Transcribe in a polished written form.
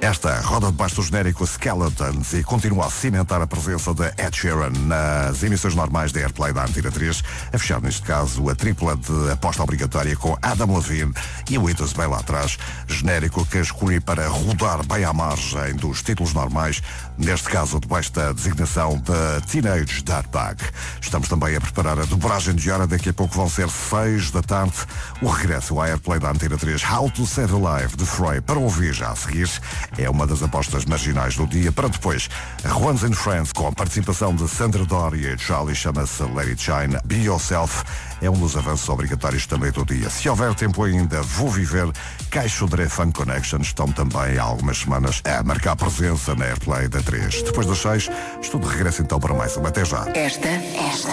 Esta roda debaixo do genérico Skeletons e continua a cimentar a presença de Ed Sheeran nas emissões normais da Airplay da Antena 3, a fechar neste caso a tripla de aposta obrigatória com Adam Levine e o Itas bem lá atrás, genérico que escolhi para rodar bem à margem dos títulos normais, neste caso debaixo da designação de Teenage Dirtbag. Estamos também a preparar a dobragem de hora, daqui a pouco vão ser 6 da tarde, o regresso à Airplay da Antena 3, How to Save Alive de Frey, para ouvir já a seguir. É uma das apostas marginais do dia, para depois Juans and Friends com a participação de Sandra Doria e Charlie, chama-se Lady Shine. Be Yourself é um dos avanços obrigatórios também do dia. Se houver tempo ainda, vou viver. Caixo Dre Fun Connection estão também há algumas semanas a marcar presença na Airplay da 3. Depois das 6, estou de regresso então para mais uma. Até já. Esta